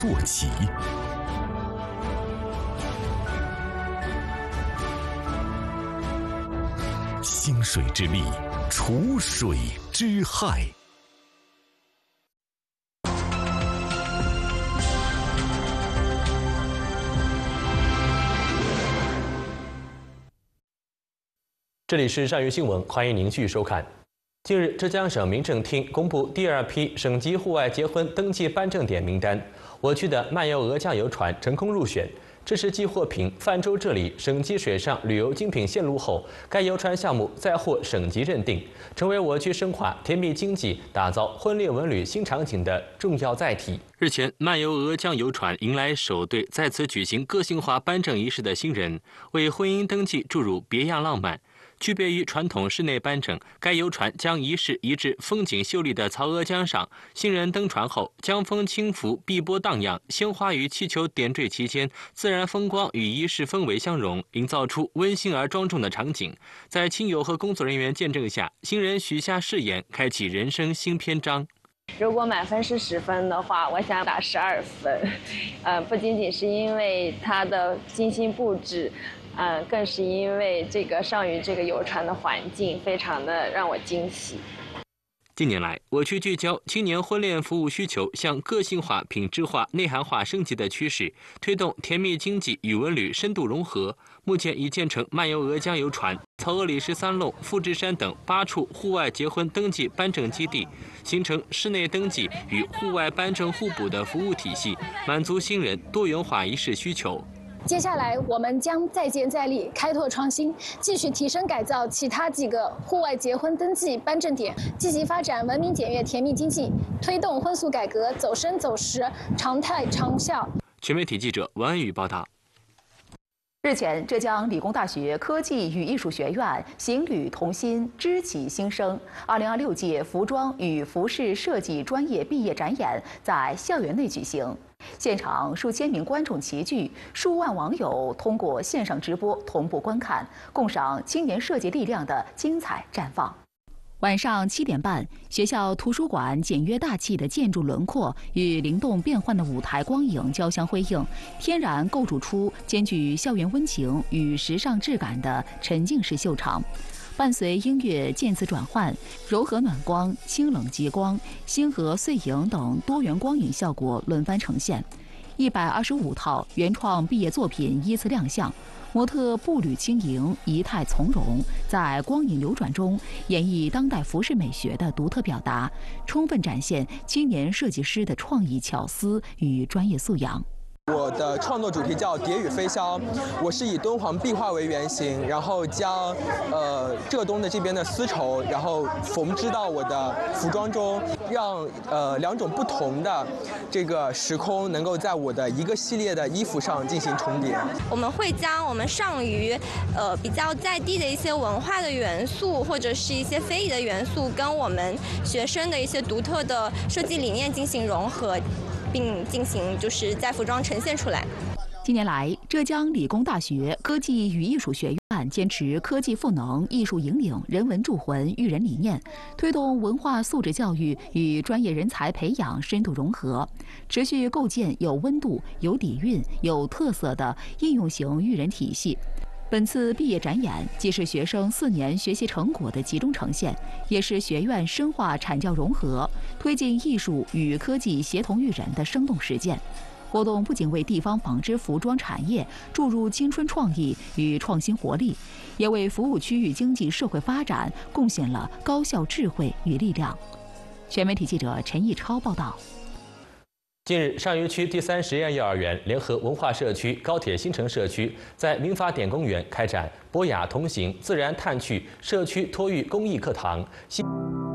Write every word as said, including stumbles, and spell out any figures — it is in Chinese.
做起。兴水之利，除水之害。 这里是上游新闻，欢迎您继续收看。近日，浙江省民政厅公布第二批省级户外结婚登记颁证点名单，我区的漫游鹅酱游船成功入选。这是继获评泛舟这里省级水上旅游精品线路后，该游船项目再获省级认定，成为我区深化甜蜜经济、打造婚恋文旅新场景的重要载体。日前，漫游鹅酱游船迎来首对在此举行个性化颁证仪式的新人，为婚姻登记注入别样浪漫。区别于传统室内颁证，该游船将仪式移至风景秀丽的曹娥江上。新人登船后，江风轻拂，碧波荡漾，鲜花与气球点缀其间，自然风光与仪式氛围相融，营造出温馨而庄重的场景。在亲友和工作人员见证下，新人许下誓言，开启人生新篇章。 如果满分是十分的话，我想打十二分。呃，不仅仅是因为它的精心布置。嗯，更是因为这个上虞这个游船的环境非常的让我惊喜。 近年来，我区聚焦青年婚恋服务需求向个性化、品质化、内涵化升级的趋势，推动甜蜜经济与文旅深度融合。目前已建成漫游鹅江游船、曹娥里十三弄、富士山等八处户外结婚登记颁证基地，形成室内登记与户外颁证互补的服务体系，满足新人多元化仪式需求。 接下来，我们将再接再厉，开拓创新，继续提升改造其他几个户外结婚登记颁证点，积极发展文明检阅甜蜜经济，推动婚俗改革走深走实，常态长效。 全媒体记者王安宇报道。 日前，浙江理工大学科技与艺术学院行旅同心知己新生二零二六届服装与服饰设计专业毕业展演在校园内举行。现场数千名观众齐聚，数万网友通过线上直播同步观看，共赏青年设计力量的精彩绽放。晚上七点半，学校图书馆简约大气的建筑轮廓与灵动变幻的舞台光影交相辉映，天然构筑出兼具校园温情与时尚质感的沉浸式秀场。伴随音乐渐次转换，柔和暖光、清冷极光、星河碎影等多元光影效果轮番呈现。一百二十五套原创毕业作品依次亮相，模特步履轻盈，仪态从容，在光影流转中演绎当代服饰美学的独特表达，充分展现青年设计师的创意巧思与专业素养。 我的创作主题叫蝶羽飞霄，我是以敦煌壁画为原型，然后将呃浙东的这边的丝绸，然后缝织到我的服装中，让呃两种不同的这个时空能够在我的一个系列的衣服上进行重叠。 我们会将我们上虞呃比较在地的一些文化的元素，或者是一些非遗的元素，跟我们学生的一些独特的设计理念进行融合，并进行就是在服装呈现出来。 近年来，浙江理工大学科技与艺术学院坚持科技赋能、艺术引领、人文铸魂育人理念，推动文化素质教育与专业人才培养深度融合，持续构建有温度、有底蕴、有特色的应用型育人体系。本次毕业展演既是学生四年学习成果的集中呈现，也是学院深化产教融合、推进艺术与科技协同育人的生动实践。活动不仅为地方纺织服装产业注入青春创意与创新活力，也为服务区域经济社会发展贡献了高效智慧与力量。全媒体记者陈毅超报道。 近日，上虞区第三实验幼儿园联合文化社区、高铁新城社区，在民法典公园开展博雅同行、自然探趣社区托育公益课堂。